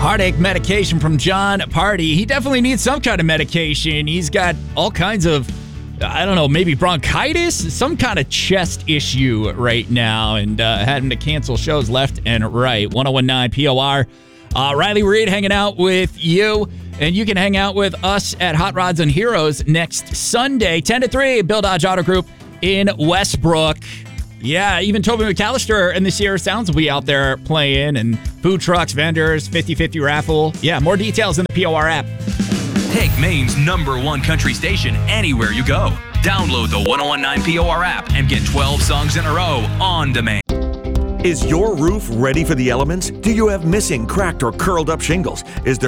Heartache medication from John Party. He definitely needs some kind of medication. He's got all kinds of, I don't know, maybe bronchitis, some kind of chest issue right now, and had him to cancel shows left and right. 1019 POR. Riley Reed hanging out with you, and you can hang out with us at Hot Rods and Heroes next Sunday, 10 to 3, Bill Dodge Auto Group in Westbrook. Yeah, even Toby McAllister and the Sierra Sounds will be out there playing, and food trucks, vendors, 50-50 raffle. Yeah, more details in the POR app. Take Maine's #1 country station anywhere you go. Download the 1019 POR app and get 12 songs in a row on demand. Is your roof ready for the elements? Do you have missing, cracked, or curled up shingles? Is there